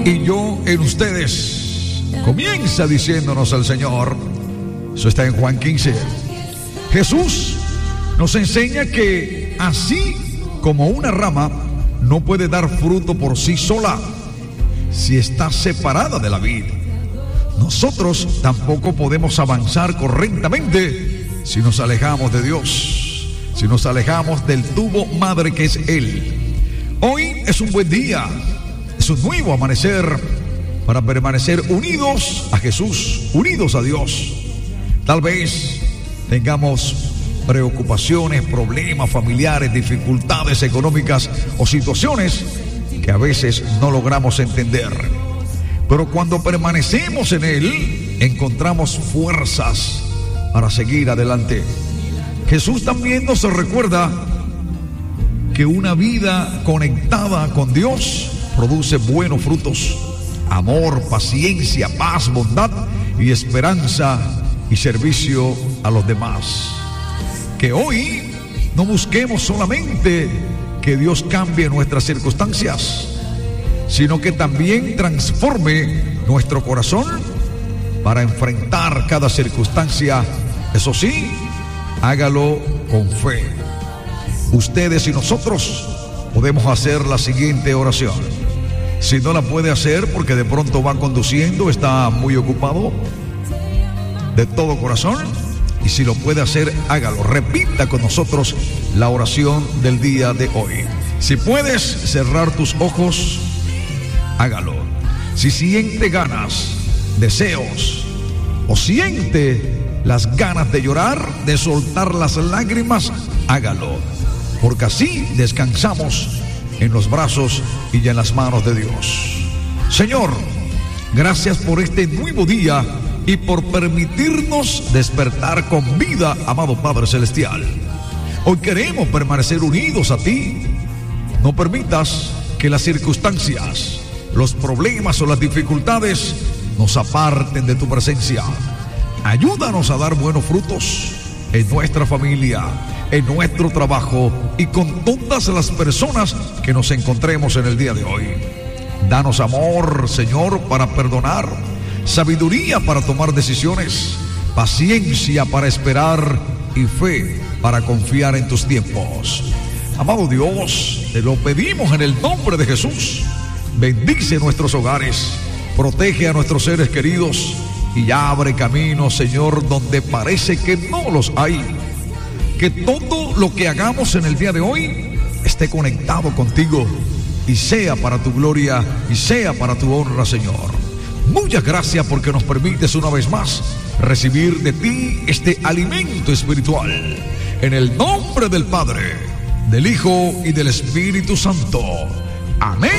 y yo en ustedes. Comienza diciéndonos el Señor. Eso está en Juan 15. Jesús nos enseña que así como una rama no puede dar fruto por sí sola si está separada de la vid, nosotros tampoco podemos avanzar correctamente si nos alejamos de Dios, si nos alejamos del tubo madre que es Él. Hoy es un buen día, es un nuevo amanecer para permanecer unidos a Jesús, unidos a Dios. Tal vez tengamos preocupaciones, problemas familiares, dificultades económicas o situaciones que a veces no logramos entender. Pero cuando permanecemos en Él, encontramos fuerzas para seguir adelante. Jesús también nos recuerda que una vida conectada con Dios produce buenos frutos: amor, paciencia, paz, bondad y esperanza y servicio a los demás. Que hoy no busquemos solamente que Dios cambie nuestras circunstancias, sino que también transforme nuestro corazón para enfrentar cada circunstancia. Eso sí, hágalo con fe. Ustedes y nosotros podemos hacer la siguiente oración. Si no la puede hacer porque de pronto va conduciendo, está muy ocupado, de todo corazón, y si lo puede hacer, hágalo. Repita con nosotros la oración del día de hoy. Si puedes cerrar tus ojos, hágalo. Si siente ganas, deseos, o siente las ganas de llorar, de soltar las lágrimas, hágalo. Porque así descansamos en los brazos y en las manos de Dios. Señor, gracias por este nuevo día y por permitirnos despertar con vida, amado Padre Celestial. Hoy queremos permanecer unidos a ti. No permitas que las circunstancias, los problemas o las dificultades nos aparten de tu presencia. Ayúdanos a dar buenos frutos en nuestra familia, en nuestro trabajo y con todas las personas que nos encontremos en el día de hoy. Danos amor, Señor, para perdonar, sabiduría para tomar decisiones, paciencia para esperar y fe para confiar en tus tiempos. Amado Dios, te lo pedimos en el nombre de Jesús. Bendice nuestros hogares, protege a nuestros seres queridos y abre caminos, Señor, donde parece que no los hay. Que todo lo que hagamos en el día de hoy esté conectado contigo y sea para tu gloria y sea para tu honra, Señor. Muchas gracias porque nos permites una vez más recibir de ti este alimento espiritual. En el nombre del Padre, del Hijo y del Espíritu Santo. Amén.